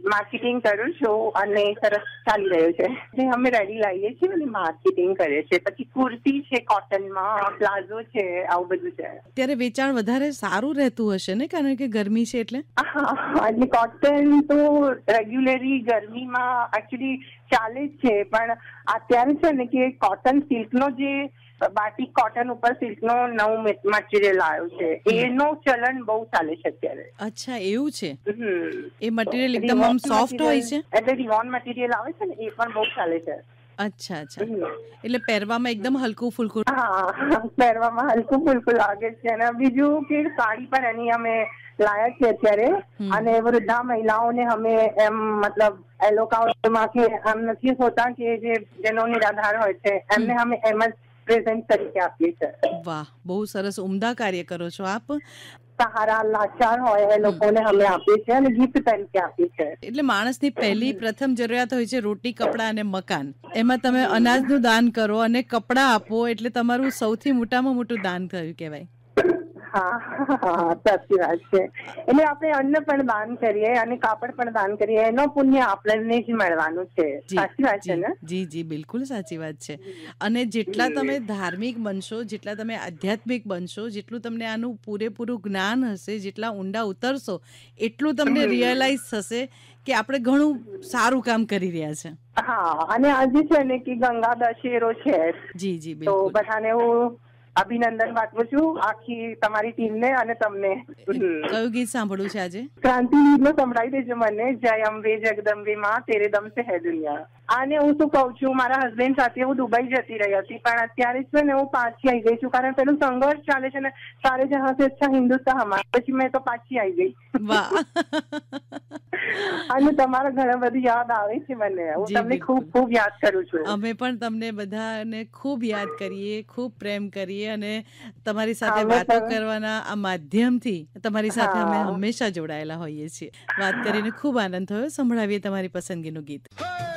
Marketing કરું છું અને સરસ ચાલી રહ્યું છે. અમે રેડી લાવીએ છીએ અને માર્કેટિંગ કરીએ છીએ. પછી કુર્તી છે કોટનમાં, પ્લાઝો છે, આવું બધું છે. ત્યારે વેચાણ વધારે સારું રહેતું હશે ને, કારણ કે ગરમી છે એટલે? હા, એટલે કોટન તો રેગ્યુલરી ગરમીમાં એકચ્યુઅલી ચાલે જ છે, પણ અત્યારે છે ને કે કોટન સિલ્કનો જે બાટિક કોટન ઉપર સિલ્કનો નવું મટીરિયલ આવ્યું છે, એનો ચલણ બહુ ચાલે છે અત્યારે. અચ્છા, એવું છે? એ મટીરિયલ એકદમ આમ સોફ્ટ હોય છે? એટલે રિવોન મટીરિયલ આવે છે ને, એ પણ બહુ ચાલે છે. અચ્છા અચ્છા, એટલે પહેરવામાં એકદમ હલકું ફુલકું. હા, પહેરવામાં હલકું ફુલકું લાગે છે. અને બીજું કે સાડી પણ એની અમે લાયા છે અત્યારે, અને વૃદ્ધા મહિલાઓને અમે એમ મતલબ એલોકાઉન્ટમાં કે એમ નથી હોતા કે જેનો નિરાધાર હોય છે, એમને અમે એમ જ પ્રેઝન્ટ તરીકે આપીએ છીએ. વાહ, બહુ સરસ, ઉમદા કાર્ય કરો છો આપ. સહારા લાચાર હોય એ લોકોને અમે આપીએ છીએ અને ગિફ્ટ તરીકે આપીએ છીએ. એટલે માણસની પહેલી પ્રથમ જરૂરિયાત હોય છે રોટી, કપડાં અને મકાન. એમાં તમે અનાજનું દાન કરો અને કપડાં આપો, એટલે તમારું સૌથી મોટામાં મોટું દાન થયું કહેવાય. હા, સાચી વાત છે. એટલે આપણે અન્ન પણ દાન કરીએ અને કાપડ પણ દાન કરીએ, એનો પુણ્ય આપણને જ મળવાનું છે. સાચી વાત છે ને? જી જી, બિલકુલ સાચી વાત છે. અને જેટલા તમે ધાર્મિક બનશો, જેટલા તમે આધ્યાત્મિક બનશો, જેટલું તમને આનું પૂરેપૂરું જ્ઞાન હશે, જેટલા ઊંડા ઉતરશો, એટલું તમને રિયલાઇઝ થશે કે આપણે ઘણું સારું કામ કરી રહ્યા છે. હા, અને આજે છે ને કે ગંગા દશેરો છે. જી જી, તો બિલકુલ. બધાને હું અભિનંદન પાઠવું છું, આખી તમારી ટીમને અને તમને. કયું ગીત સાંભળવું છે આજે? ક્રાંતિ ગીતનો સંભળાવી દેજો મને. જય અંબે જગદંબે માં, તેરે દમ સે હૈ દુનિયા. અને હું શું કઉ છું, મારા હસબન્ડ સાથે હું દુબઈ જતી રહી હતી, પણ અત્યારે છે ને હું પાછી આવી ગઈ છું, કારણ પેલું સંઘર્ષ ચાલે છે ને, સારે જહાં સે અચ્છા હિન્દુસ્તાન હમારા. પછી મેં તો પાછી આવી ગઈ. વાહ. અને તમારા ઘણા બધી યાદ આવે છે મને. હું તમને ખૂબ ખૂબ યાદ કરું છું. અમે પણ તમને બધાને ખૂબ યાદ કરીએ, ખૂબ પ્રેમ કરીએ, અને તમારી સાથે વાતો કરવાના આ માધ્યમથી તમારી સાથે અમે હંમેશા જોડાયેલા હોઈએ છીએ. વાત કરીને ખૂબ આનંદ થયો. સંભળાવીએ તમારી પસંદગીનું ગીત.